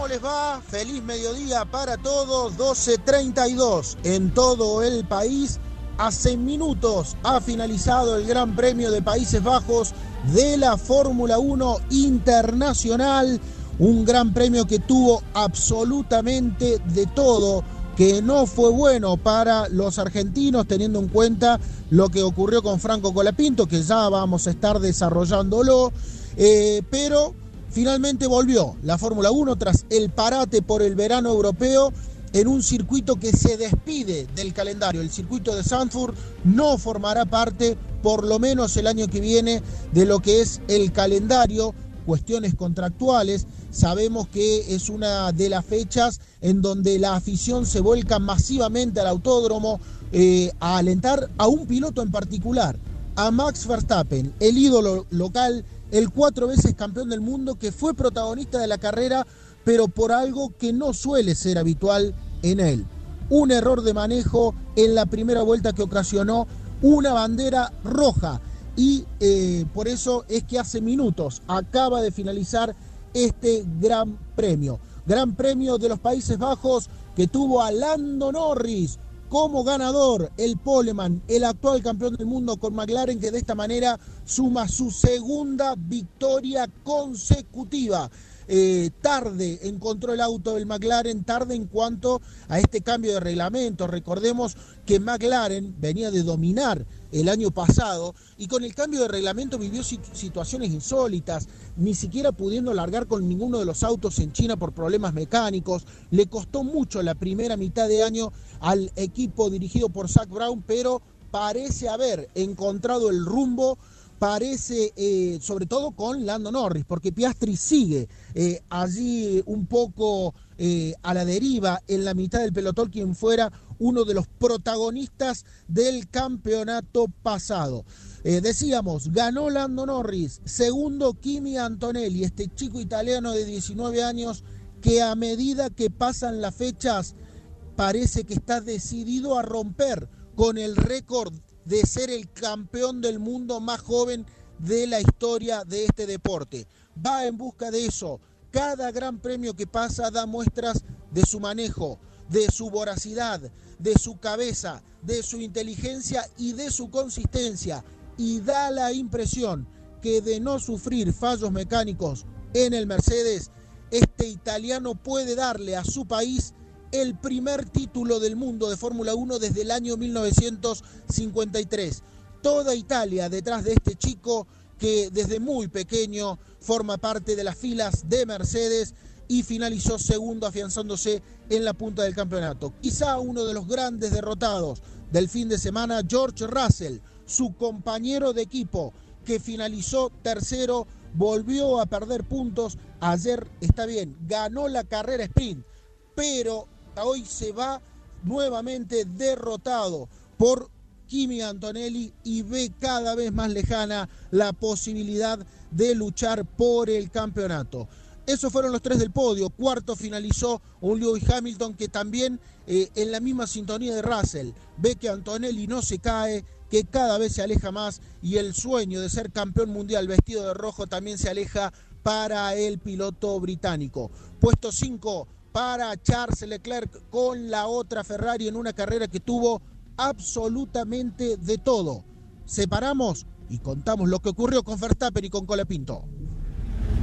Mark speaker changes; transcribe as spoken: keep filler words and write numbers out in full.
Speaker 1: les va? Feliz mediodía para todos, doce treinta y dos en todo el país. Hace minutos ha finalizado el Gran Premio de Países Bajos de la Fórmula uno Internacional. Un gran premio que tuvo absolutamente de todo, que no fue bueno para los argentinos, teniendo en cuenta lo que ocurrió con Franco Colapinto, que ya vamos a estar desarrollándolo, eh, pero finalmente volvió la Fórmula uno tras el parate por el verano europeo en un circuito que se despide del calendario. El circuito de Zandvoort no formará parte, por lo menos el año que viene, de lo que es el calendario. Cuestiones contractuales, sabemos que es una de las fechas en donde la afición se vuelca masivamente al autódromo eh, a alentar a un piloto en particular, a Max Verstappen, el ídolo local, el cuatro veces campeón del mundo, que fue protagonista de la carrera, pero por algo que no suele ser habitual en él. Un error de manejo en la primera vuelta que ocasionó una bandera roja. Y eh, por eso es que hace minutos acaba de finalizar este Gran Premio. Gran Premio de los Países Bajos que tuvo a Lando Norris como ganador, el poleman, el actual campeón del mundo con McLaren, que de esta manera suma su segunda victoria consecutiva. Eh, tarde encontró el auto del McLaren, tarde en cuanto a este cambio de reglamento. Recordemos que McLaren venía de dominar el año pasado y con el cambio de reglamento vivió situaciones insólitas, ni siquiera pudiendo largar con ninguno de los autos en China por problemas mecánicos. Le costó mucho la primera mitad de año al equipo dirigido por Zak Brown, pero parece haber encontrado el rumbo. Parece, eh, sobre todo con Lando Norris, porque Piastri sigue eh, allí un poco eh, a la deriva en la mitad del pelotón, quien fuera uno de los protagonistas del campeonato pasado. Eh, decíamos, ganó Lando Norris, segundo Kimi Antonelli, este chico italiano de diecinueve años que a medida que pasan las fechas parece que está decidido a romper con el récord de ser el campeón del mundo más joven de la historia de este deporte. Va en busca de eso. Cada gran premio que pasa da muestras de su manejo, de su voracidad, de su cabeza, de su inteligencia y de su consistencia. Y da la impresión que de no sufrir fallos mecánicos en el Mercedes, este italiano puede darle a su país el primer título del mundo de Fórmula uno desde el año mil novecientos cincuenta y tres. Toda Italia detrás de este chico que desde muy pequeño forma parte de las filas de Mercedes y finalizó segundo, afianzándose en la punta del campeonato. Quizá uno de los grandes derrotados del fin de semana, George Russell, su compañero de equipo, que finalizó tercero, volvió a perder puntos. Ayer, está bien, ganó la carrera sprint, pero hoy se va nuevamente derrotado por Kimi Antonelli y ve cada vez más lejana la posibilidad de luchar por el campeonato. Esos fueron los tres del podio. Cuarto finalizó un Lewis Hamilton que también eh, en la misma sintonía de Russell ve que Antonelli no se cae, que cada vez se aleja más y el sueño de ser campeón mundial vestido de rojo también se aleja para el piloto británico. Puesto cinco para Charles Leclerc con la otra Ferrari en una carrera que tuvo absolutamente de todo. Separamos y contamos lo que ocurrió con Verstappen y con Colapinto.